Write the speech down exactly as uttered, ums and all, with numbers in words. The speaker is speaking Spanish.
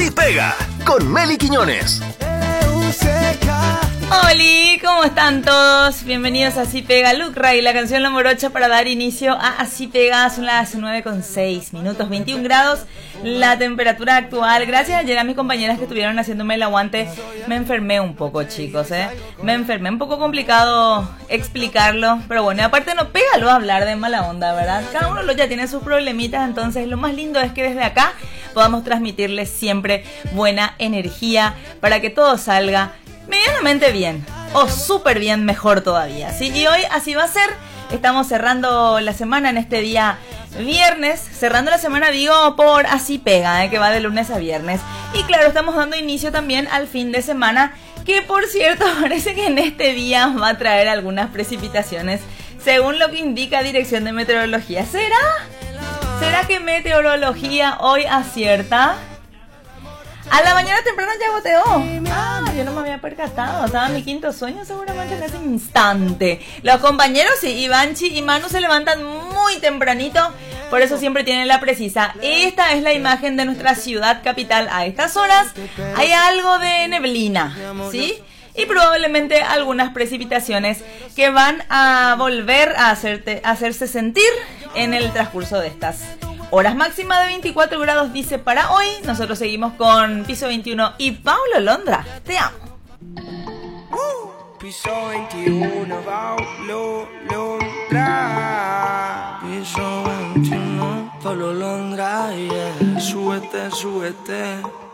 Así Pega, con Meli Quiñones. Oli, ¿cómo están todos? Bienvenidos a Así Pega, Lucra y la canción La Morocha para dar inicio a Así Pega. Son las nueve con seis minutos, veintiún grados la temperatura actual. Gracias ayer a mis compañeras que estuvieron haciéndome el aguante. Me enfermé un poco, chicos, ¿eh? Me enfermé, un poco complicado explicarlo, pero bueno, y aparte no pégalo a hablar de mala onda, ¿verdad? Cada uno lo ya tiene sus problemitas, entonces lo más lindo es que desde acá podamos transmitirles siempre buena energía para que todo salga medianamente bien, o súper bien, mejor todavía, ¿sí? Y hoy así va a ser. Estamos cerrando la semana en este día viernes, cerrando la semana digo por Así Pega, ¿eh? Que va de lunes a viernes. Y claro, estamos dando inicio también al fin de semana, que por cierto parece que en este día va a traer algunas precipitaciones, según lo que indica Dirección de Meteorología. ¿Será? ¿Será que Meteorología hoy acierta? A la mañana temprano ya goteó. Ah, yo no me había percatado. Estaba en mi quinto sueño seguramente en ese instante. Los compañeros, sí, Ivanchi y Manu se levantan muy tempranito. Por eso siempre tienen la precisa. Esta es la imagen de nuestra ciudad capital a estas horas. Hay algo de neblina, ¿sí? Y probablemente algunas precipitaciones que van a volver a, hacerte, a hacerse sentir en el transcurso de estas horas. Máxima de veinticuatro grados dice para hoy. Nosotros seguimos con Piso veintiuno y Paulo Londra. Te amo. Uh, Piso veintiuno, Paulo Londra. Piso veintiuno, Paulo Londra, yeah. Súbete, súbete.